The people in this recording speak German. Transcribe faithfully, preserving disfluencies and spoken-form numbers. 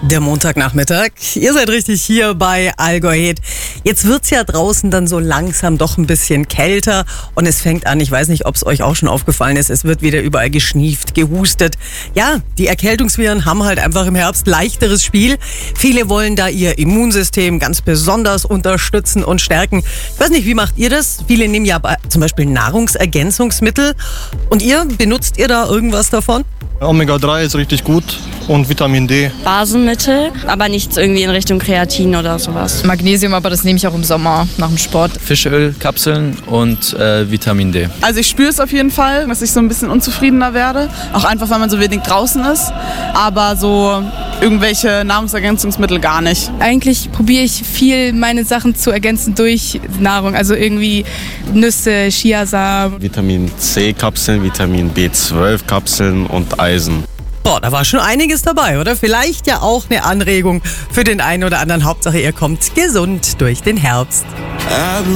Der Montagnachmittag. Ihr seid richtig hier bei Allgäu. Jetzt wird's ja draußen dann so langsam doch ein bisschen kälter und es fängt an, ich weiß nicht, ob es euch auch schon aufgefallen ist, es wird wieder überall geschnieft, gehustet. Ja, die Erkältungsviren haben halt einfach im Herbst leichteres Spiel. Viele wollen da ihr Immunsystem ganz besonders unterstützen und stärken. Ich weiß nicht, wie macht ihr das? Viele nehmen ja zum Beispiel Nahrungsergänzungsmittel. Und ihr, benutzt ihr da irgendwas davon? Omega drei ist richtig gut und Vitamin D. Basenmittel, aber nichts irgendwie in Richtung Kreatin oder sowas. Magnesium, aber das nehme ich auch im Sommer nach dem Sport. Fischölkapseln und äh, Vitamin D. Also ich spüre es auf jeden Fall, dass ich so ein bisschen unzufriedener werde. Auch einfach, weil man so wenig draußen ist. Aber so irgendwelche Nahrungsergänzungsmittel gar nicht. Eigentlich probiere ich viel, meine Sachen zu ergänzen durch Nahrung. Also irgendwie Nüsse, Chiasamen. Vitamin C-Kapseln, Vitamin B zwölf Kapseln und Eisen. Boah, da war schon einiges dabei, oder? Vielleicht ja auch eine Anregung für den einen oder anderen. Hauptsache, ihr kommt gesund durch den Herbst.